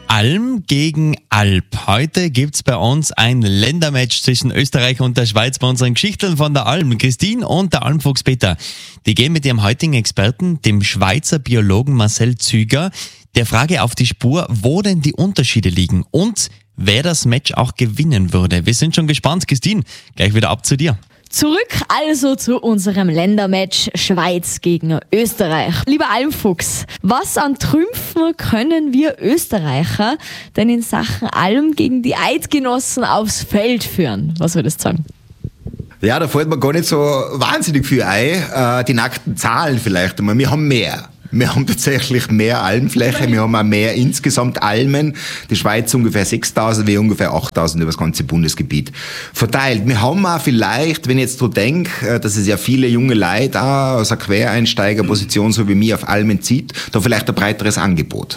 Alm gegen Alp. Heute gibt's bei uns ein Ländermatch zwischen Österreich und der Schweiz bei unseren Geschichten von der Alm. Christine und der Almfuchs Peter. Die gehen mit ihrem heutigen Experten, dem Schweizer Biologen Marcel Züger, der Frage auf die Spur, wo denn die Unterschiede liegen und wer das Match auch gewinnen würde. Wir sind schon gespannt. Christine, gleich wieder ab zu dir. Zurück also zu unserem Ländermatch Schweiz gegen Österreich. Lieber Almfuchs, was an Trümpfen können wir Österreicher denn in Sachen Alm gegen die Eidgenossen aufs Feld führen? Was würdest du sagen? Ja, da fällt mir gar nicht so wahnsinnig viel ein. Die nackten Zahlen vielleicht einmal. Wir haben mehr. Wir haben tatsächlich mehr Almfläche, wir haben auch mehr insgesamt Almen. Die Schweiz ungefähr 6.000, wir ungefähr 8.000 über das ganze Bundesgebiet verteilt. Wir haben auch vielleicht, wenn ich jetzt so denke, dass es ja viele junge Leute auch aus einer Quereinsteigerposition so wie mir auf Almen zieht, da vielleicht ein breiteres Angebot.